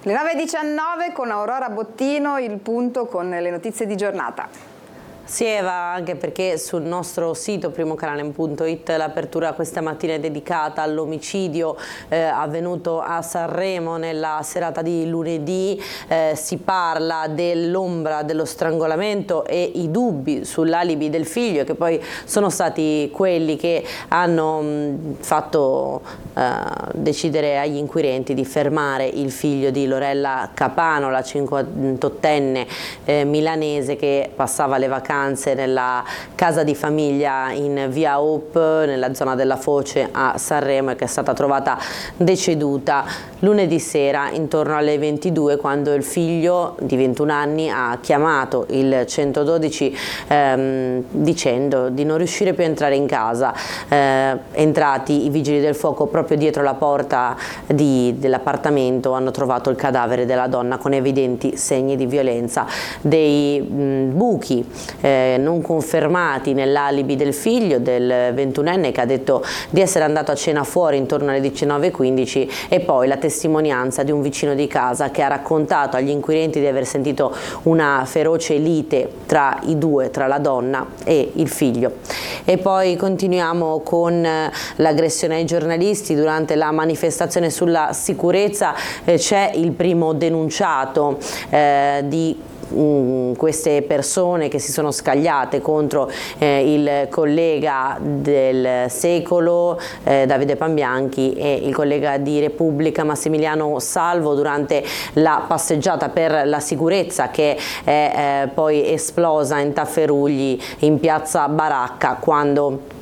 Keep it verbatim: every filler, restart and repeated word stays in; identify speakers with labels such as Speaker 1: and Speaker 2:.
Speaker 1: Le nove e diciannove con Aurora Bottino, il punto con le notizie di giornata.
Speaker 2: Sì, Eva, anche perché sul nostro sito primocanale punto it l'apertura questa mattina è dedicata all'omicidio eh, avvenuto a Sanremo nella serata di lunedì. Eh, si parla dell'ombra dello strangolamento e i dubbi sull'alibi del figlio, che poi sono stati quelli che hanno mh, fatto eh, decidere agli inquirenti di fermare il figlio di Lorella Capano, la cinquantottenne eh, milanese che passava le vacanze nella casa di famiglia in via Hope, nella zona della Foce a Sanremo, e che è stata trovata deceduta lunedì sera intorno alle ventidue, quando il figlio di ventuno anni ha chiamato il centododici ehm, dicendo di non riuscire più a entrare in casa. Eh, entrati i vigili del fuoco proprio dietro la porta dell'appartamento, hanno trovato il cadavere della donna con evidenti segni di violenza, dei mh, buchi eh, non confermati nell'alibi del figlio, del ventunenne, che ha detto di essere andato a cena fuori intorno alle diciannove e quindici, e poi la testimonianza di un vicino di casa che ha raccontato agli inquirenti di aver sentito una feroce lite tra i due, tra la donna e il figlio. E poi continuiamo con l'aggressione ai giornalisti. Durante la manifestazione sulla sicurezza eh, c'è il primo denunciato eh, di queste persone che si sono scagliate contro eh, il collega del Secolo eh, Davide Pambianchi e il collega di Repubblica Massimiliano Salvo durante la passeggiata per la sicurezza che è eh, poi esplosa in Tafferugli in piazza Baracca, quando